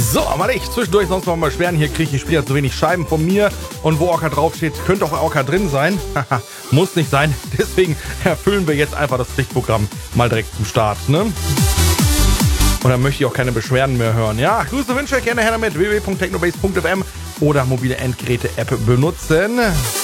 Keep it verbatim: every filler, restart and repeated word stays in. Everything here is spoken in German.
So, mal nicht zwischendurch sonst noch mal beschweren. Hier kriege ich später zu wenig Scheiben von mir. Und wo Orca draufsteht, könnte auch Orca drin sein. Muss nicht sein. Deswegen erfüllen wir jetzt einfach das Pflichtprogramm mal direkt zum Start, ne? Und dann möchte ich auch keine Beschwerden mehr hören. Ja, Grüße, Wünsche, gerne her damit. w w w punkt technobase punkt f m oder mobile Endgeräte-App benutzen.